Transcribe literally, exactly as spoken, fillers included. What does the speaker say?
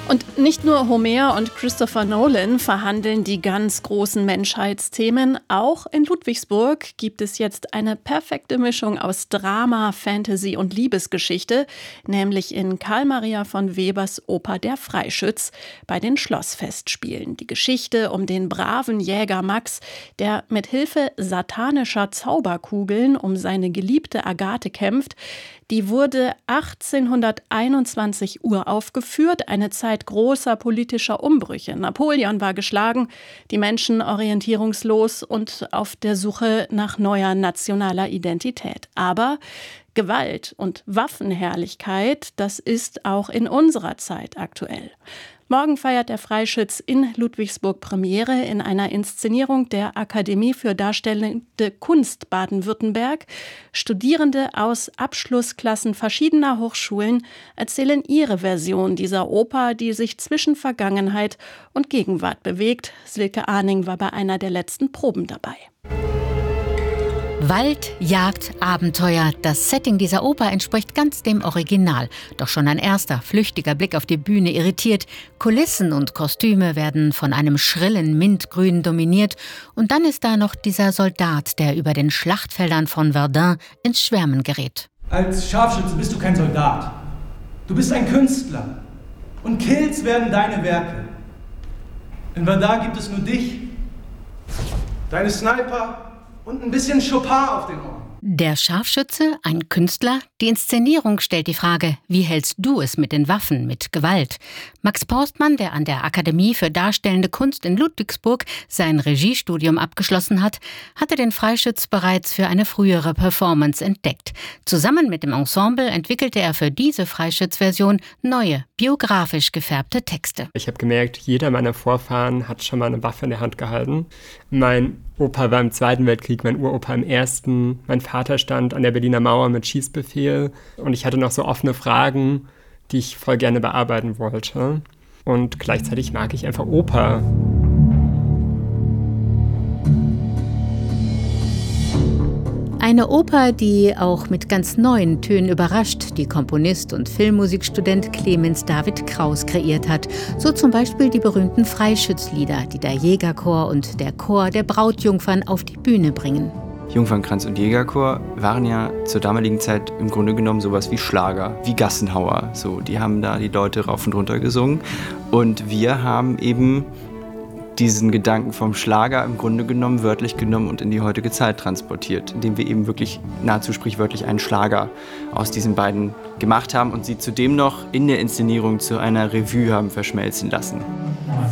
Und nicht nur Homer und Christopher Nolan verhandeln die ganz großen Menschheitsthemen. Auch in Ludwigsburg gibt es jetzt eine perfekte Mischung aus Drama, Fantasy und Liebesgeschichte, nämlich in Karl Maria von Webers Oper Der Freischütz bei den Schlossfestspielen. Die Geschichte um den braven Jäger Max, der mit Hilfe satanischer Zauberkugeln um seine geliebte Agathe kämpft, die wurde achtzehnhunderteinundzwanzig uraufgeführt, eine Zeit großer politischer Umbrüche. Napoleon war geschlagen, die Menschen orientierungslos und auf der Suche nach neuer nationaler Identität. Aber Gewalt und Waffenherrlichkeit, das ist auch in unserer Zeit aktuell. Morgen feiert der Freischütz in Ludwigsburg Premiere in einer Inszenierung der Akademie für Darstellende Kunst Baden-Württemberg. Studierende aus Abschlussklassen verschiedener Hochschulen erzählen ihre Version dieser Oper, die sich zwischen Vergangenheit und Gegenwart bewegt. Silke Arning war bei einer der letzten Proben dabei. Wald, Jagd, Abenteuer. Das Setting dieser Oper entspricht ganz dem Original. Doch schon ein erster, flüchtiger Blick auf die Bühne irritiert. Kulissen und Kostüme werden von einem schrillen Mintgrün dominiert. Und dann ist da noch dieser Soldat, der über den Schlachtfeldern von Verdun ins Schwärmen gerät. Als Scharfschütze bist du kein Soldat. Du bist ein Künstler. Und Kills werden deine Werke. In Verdun gibt es nur dich, deine Sniper und ein bisschen Chopin auf den Ohren. Der Scharfschütze, ein Künstler? Die Inszenierung stellt die Frage, wie hältst du es mit den Waffen, mit Gewalt? Max Postmann, der an der Akademie für Darstellende Kunst in Ludwigsburg sein Regiestudium abgeschlossen hat, hatte den Freischütz bereits für eine frühere Performance entdeckt. Zusammen mit dem Ensemble entwickelte er für diese Freischütz-Version neue, biografisch gefärbte Texte. Ich habe gemerkt, jeder meiner Vorfahren hat schon mal eine Waffe in der Hand gehalten. Mein Opa war im Zweiten Weltkrieg, mein Uropa im Ersten. Mein Vater stand an der Berliner Mauer mit Schießbefehl. Und ich hatte noch so offene Fragen, die ich voll gerne bearbeiten wollte. Und gleichzeitig mag ich einfach Oper. Eine Oper, die auch mit ganz neuen Tönen überrascht, die Komponist und Filmmusikstudent Clemens David Kraus kreiert hat. So zum Beispiel die berühmten Freischützlieder, die der Jägerchor und der Chor der Brautjungfern auf die Bühne bringen. Jungfernkranz und Jägerchor waren ja zur damaligen Zeit im Grunde genommen sowas wie Schlager, wie Gassenhauer. So, die haben da die Leute rauf und runter gesungen. Und wir haben eben diesen Gedanken vom Schlager im Grunde genommen wörtlich genommen und in die heutige Zeit transportiert, indem wir eben wirklich nahezu sprichwörtlich einen Schlager aus diesen beiden gemacht haben und sie zudem noch in der Inszenierung zu einer Revue haben verschmelzen lassen.